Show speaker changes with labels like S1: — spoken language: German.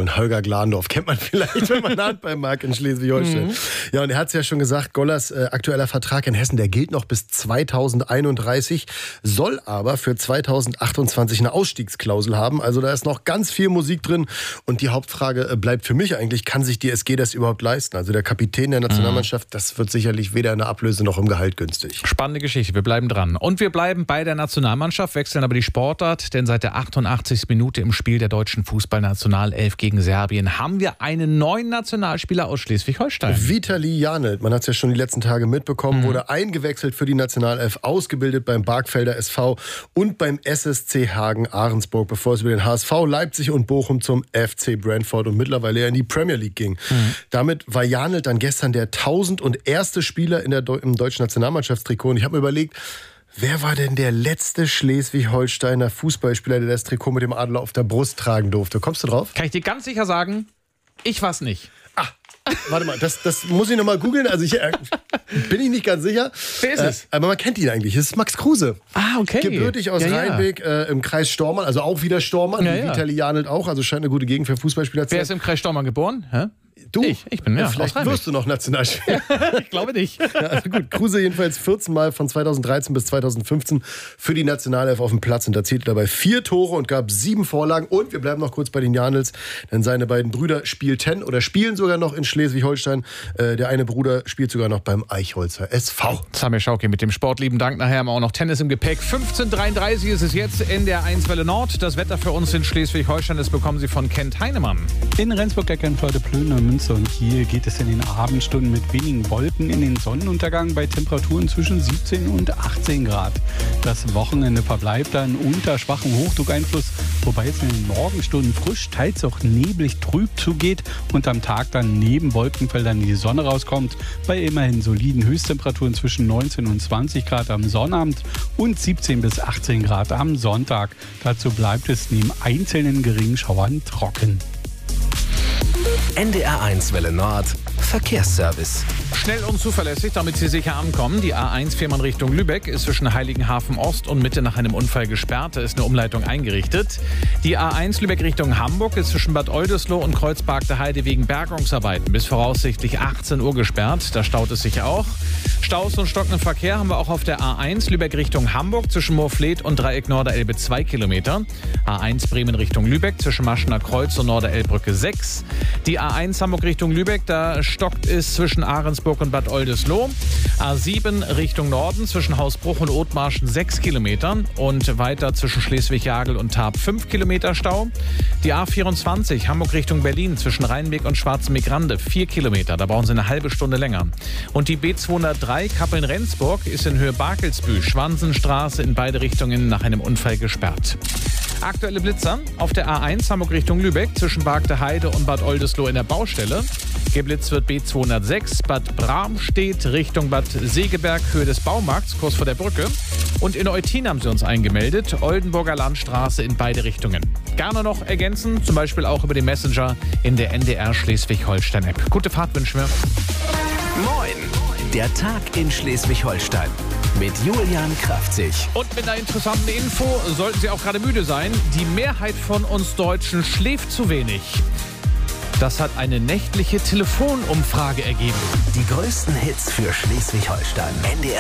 S1: sollen. Holger Glandorf kennt man vielleicht, wenn man Handball mag in Schleswig-Holstein. Ja, und er hat es ja schon gesagt, Gollers aktueller Vertrag in Hessen, der gilt noch bis 2031, soll aber für 2028 eine Ausstiegsklausel haben. Also da ist noch ganz viel Musik drin. Und die Hauptfrage bleibt für mich eigentlich, kann sich die SG das überhaupt leisten? Also der Kapitän der Nationalmannschaft, das wird sicherlich weder in der Ablöse noch im Gehalt günstig.
S2: Spannende Geschichte, wir bleiben dran. Und wir bleiben bei der Nationalmannschaft, wechseln aber die Sportart, denn seit der 88. Minute im Spiel der deutschen Fußballnationalelf gegen Serbien haben wir einen neuen Nationalspieler aus Schleswig-Holstein.
S1: Vitali Janelt, man hat es ja schon die letzten Tage mitbekommen, wurde eingewechselt für die Nationalelf, ausgebildet beim Barkfelder SV und beim SSC Hagen-Ahrensburg, bevor es über den HSV, Leipzig und Bochum zum FC Brentford und mittlerweile in die Premier League ging. Damit war Janelt dann gestern der 1001. Spieler im deutschen Nationalmannschaftstrikot. Und ich habe mir überlegt, wer war denn der letzte Schleswig-Holsteiner Fußballspieler, der das Trikot mit dem Adler auf der Brust tragen durfte? Kommst du drauf?
S2: Kann ich dir ganz sicher sagen, ich war's nicht.
S1: Warte mal, das muss ich nochmal googeln. Also bin ich nicht ganz sicher.
S2: Wer ist es?
S1: Aber man kennt ihn eigentlich. Es ist Max Kruse.
S2: Okay.
S1: Gebürtig aus Rheinbeck im Kreis Stormann, also auch wieder Stormann.
S2: Ja,
S1: wie Vitali Janelt auch, also scheint eine gute Gegend für Fußballspieler zu sein.
S2: Wer ist im Kreis Stormann geboren? Hä?
S1: Du?
S2: Ich bin, ja.
S1: Vielleicht
S2: aus Rheinbeck.
S1: wirst du noch Nationalspieler.
S2: Ich glaube nicht.
S1: Ja, also gut, Kruse jedenfalls 14 Mal von 2013 bis 2015 für die Nationalelf auf dem Platz und erzielte dabei 4 Tore und gab 7 Vorlagen. Und wir bleiben noch kurz bei den Janels, denn seine beiden Brüder spielen sogar noch in Schleswig-Holstein. Der eine Bruder spielt sogar noch beim Eichholzer SV.
S2: Samir Schauki mit dem Sport, lieben Dank. Nachher haben wir auch noch Tennis im Gepäck. 15:33 ist es jetzt in der 1 Welle Nord. Das Wetter für uns in Schleswig-Holstein, das bekommen Sie von Kent Heinemann.
S3: In Rendsburg, Eckernförde, Plön, Münster und Kiel geht es in den Abendstunden mit wenigen Wolken in den Sonnenuntergang bei Temperaturen zwischen 17 und 18 Grad. Das Wochenende verbleibt dann unter schwachem Hochdruckeinfluss, wobei es in den Morgenstunden frisch, teils auch neblig trüb zugeht und am Tag dann neben Wolkenfeldern die Sonne rauskommt, bei immerhin soliden Höchsttemperaturen zwischen 19 und 20 Grad am Sonnabend und 17 bis 18 Grad am Sonntag. Dazu bleibt es neben einzelnen geringen Schauern trocken.
S4: NDR1 Welle Nord Verkehrsservice.
S2: Schnell und zuverlässig, damit Sie sicher ankommen. Die A1 Fehmarn Richtung Lübeck ist zwischen Heiligenhafen Ost und Mitte nach einem Unfall gesperrt. Da ist eine Umleitung eingerichtet. Die A1 Lübeck Richtung Hamburg ist zwischen Bad Oldesloe und Kreuzberg der Heide wegen Bergungsarbeiten bis voraussichtlich 18 Uhr gesperrt. Da staut es sich auch. Staus und stockenden Verkehr haben wir auch auf der A1 Lübeck Richtung Hamburg zwischen Moorfleet und Dreieck Norderelbe 2 Kilometer. A1 Bremen Richtung Lübeck zwischen Maschener Kreuz und Norderelbrücke 6. Die A1 Hamburg Richtung Lübeck, da stockt es zwischen Ahrensburg und Bad Oldesloe. A7 Richtung Norden zwischen Hausbruch und Othmarschen 6 Kilometer und weiter zwischen Schleswig-Jagel und Tarp 5 Kilometer Stau. Die A24 Hamburg Richtung Berlin zwischen Rheinbeck und Schwarzenbeck-Rande 4 Kilometer, da brauchen Sie eine halbe Stunde länger. Und die B203 Kappeln-Rendsburg ist in Höhe Barkelsbühl, Schwansenstraße in beide Richtungen nach einem Unfall gesperrt. Aktuelle Blitzer auf der A1 Hamburg Richtung Lübeck zwischen Bark der Heide und Bad Oldesloe in der Baustelle. Geblitzt wird B206 Bad Bramstedt Richtung Bad Segeberg, Höhe des Baumarkts, kurz vor der Brücke. Und in Eutin haben sie uns eingemeldet, Oldenburger Landstraße in beide Richtungen. Gerne noch ergänzen, zum Beispiel auch über den Messenger in der NDR Schleswig-Holstein-App. Gute Fahrt wünschen wir.
S4: Moin! Der Tag in Schleswig-Holstein mit Julian Kraftzig.
S2: Und mit einer interessanten Info, sollten Sie auch gerade müde sein, die Mehrheit von uns Deutschen schläft zu wenig. Das hat eine nächtliche Telefonumfrage ergeben.
S4: Die größten Hits für Schleswig-Holstein. NDR